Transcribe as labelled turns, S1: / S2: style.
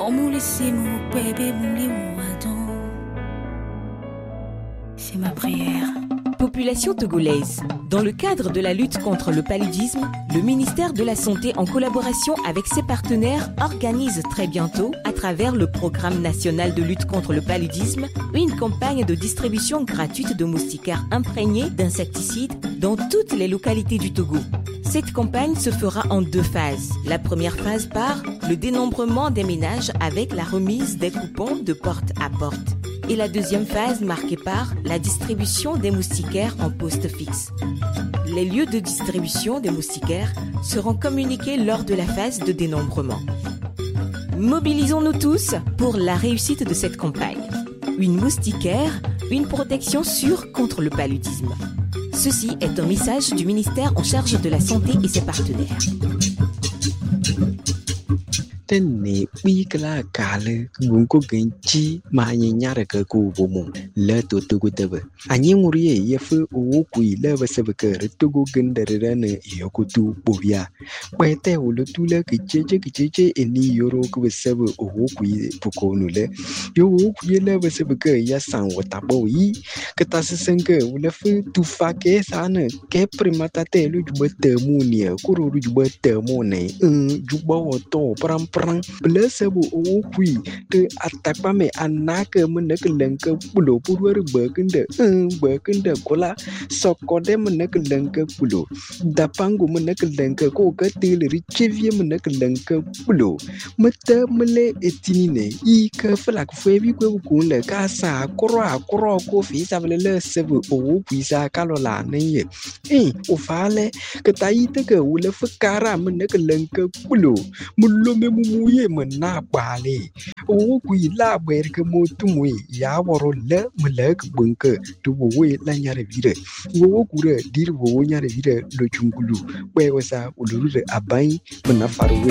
S1: C'est ma prière.
S2: Population togolaise. Dans le cadre de la lutte contre le paludisme, le ministère de la Santé, en collaboration avec ses partenaires, organise très bientôt, à travers le Programme national de lutte contre le paludisme, une campagne de distribution gratuite de moustiquaires imprégnés d'insecticides dans toutes les localités du Togo. Cette campagne se fera en 2 phases. La première phase par le dénombrement des ménages avec la remise des coupons de porte à porte. Et la deuxième phase marquée par la distribution des moustiquaires en poste fixe. Les lieux de distribution des moustiquaires seront communiqués lors de la phase de dénombrement. Mobilisons-nous tous pour la réussite de cette campagne. Une moustiquaire, une protection sûre contre le paludisme. Ceci est un message du ministère en charge de la santé et ses partenaires.
S3: Tene wikla kale gunko genchi manyanyara ka ku bomo le to tugu tebe anyi murie yefu o kui le basebeke tugu gendere ne yokutu bobia kwete ulu tule kicheche eni yoro ku basebe o kui pukonu le yo kui le basebeke ya san watabo yi ketasenke ule fu tufake sana ke primata te lu jubete munia kuru jubete mone jubo to pram Blessable o qui to attack me anaka munakanka pulo purwer burkinde kola so kodem munakanka pulo dapangu munakanka ko katil richevie munakanka pulo mata mele etinine I ka flak febi ko kunle ka sa kro ko fi savele sebe o pisa kalola ne o fale ka taite ka ule fakara munakanka pulo mullo me muye mena bale o kui la ber ke motumwe ya woro le mlek bunke to we la nyare vire wo kure dir wo nyare vire lo chungulu we wasa uluru abai mena faru